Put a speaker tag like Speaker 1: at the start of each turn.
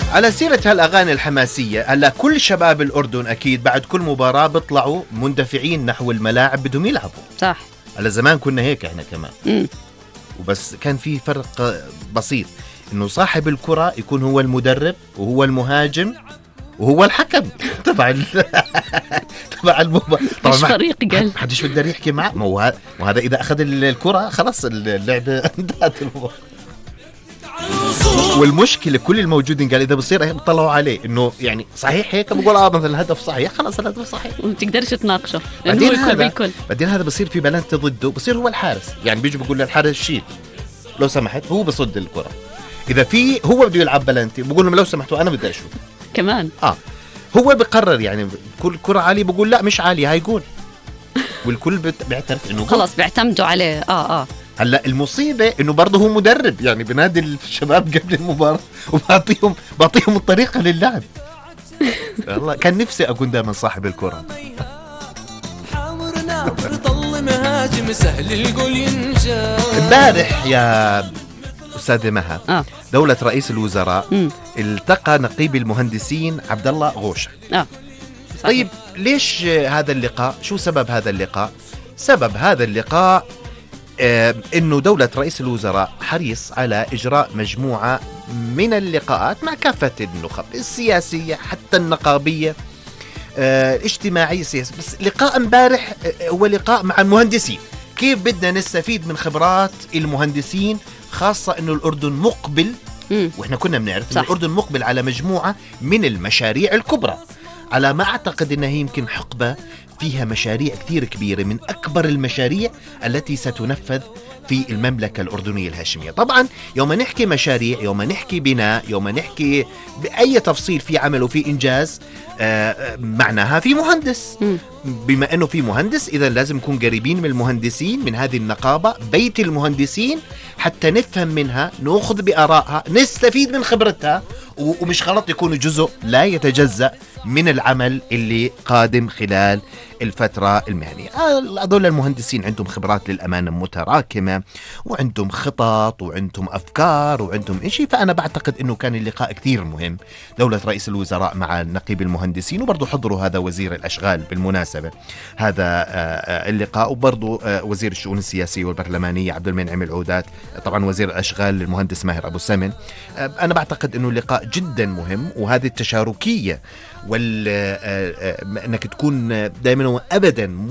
Speaker 1: على سيرة هالأغاني الحماسية، هلا كل شباب الأردن أكيد بعد كل مباراة بيطلعوا مندفعين نحو الملاعب بدهم يلعبوا.
Speaker 2: صح.
Speaker 1: على زمان كنا هيك احنا كمان. وبس كان في فرق بسيط، إنه صاحب الكرة يكون هو المدرب وهو المهاجم وهو الحكم تبع المباراة.
Speaker 2: مش فريق قال
Speaker 1: ما حدش بيقدر يحكي معه. وهذا إذا أخذ الكرة خلاص اللعبة انتهت المباراة. والمشكلة كل الموجودين قال إذا بصير هيك بيطلعوا عليه إنه يعني صحيح هيك، بقول مثلا الهدف صحيح، خلاص الهدف صحيح
Speaker 2: وما تقدرش تناقشه لأنه هو الكل بالكل.
Speaker 1: بعدين هذا بصير في بلنتي ضده، بصير هو الحارس، يعني بيجي بيقول للحارس شيل لو سمحت، هو بصد الكرة. إذا في هو بده يلعب بلنتي بقول لهم لو سمحتوا أنا بدي أشوف
Speaker 2: كمان.
Speaker 1: هو بقرر، يعني كل كرة عالية بقول لا مش عالية هاي جول، والكل بيعترف إنه
Speaker 2: خلاص بيعتمدوا عليه.
Speaker 1: هلا المصيبة إنه برضه هو مدرب، يعني بنادي الشباب قبل المباراة وبعطيهم الطريقة للعب. والله كان نفسي أكون دائما صاحب الكرة. امبارح يا أستاذ مها دولة رئيس الوزراء التقى نقيب المهندسين عبد الله غوشة. طيب ليش هذا اللقاء؟ شو سبب هذا اللقاء؟ سبب هذا اللقاء إنه دولة رئيس الوزراء حريص على إجراء مجموعة من اللقاءات مع كافة النخب السياسية حتى النقابية الاجتماعية السياسية. بس لقاء امبارح هو لقاء مع المهندسين، كيف بدنا نستفيد من خبرات المهندسين، خاصة إنه الأردن مقبل وإحنا كنا بنعرف إنه الأردن مقبل على مجموعة من المشاريع الكبرى، على ما أعتقد إنها يمكن حقبة فيها مشاريع كثير كبيرة، من أكبر المشاريع التي ستنفذ في المملكة الأردنية الهاشمية. طبعا يوم نحكي مشاريع، يوم نحكي بناء، يوم نحكي بأي تفصيل في عمل وفي إنجاز، معناها في مهندس. بما أنه في مهندس إذا لازم نكون قريبين من المهندسين، من هذه النقابة بيت المهندسين، حتى نفهم منها، نأخذ بآرائها، نستفيد من خبرتها، ومش غلط يكونوا جزء لا يتجزأ من العمل اللي قادم خلال الفترة المهنية. هذول المهندسين عندهم خبرات للأمانة متراكمة، وعندهم خطط وعندهم أفكار وعندهم إشي. فأنا بعتقد أنه كان اللقاء كثير مهم، دولة رئيس الوزراء مع نقيب المهندسين، وبرضو حضروا هذا وزير الأشغال بالمناسبة هذا اللقاء، وبرضو وزير الشؤون السياسية والبرلمانية عبد المنعم العودات، طبعا وزير الأشغال المهندس ماهر أبو سمن. أنا بعتقد أنه اللقاء جدا مهم، وهذه التشاركية أنك تكون دائما وأبدا